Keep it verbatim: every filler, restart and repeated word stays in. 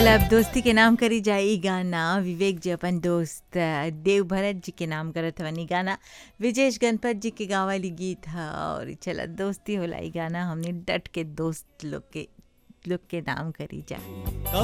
चल अब दोस्ती के नाम करी जाई गाना विवेक जी अपन दोस्त अ, देव भरत जी के नाम करत हवनी गाना विजेश गणपत जी के गावाली गीत ह और चल दोस्ती होला ई गाना हमने डट के दोस्त लोग के लोग के नाम करी जा।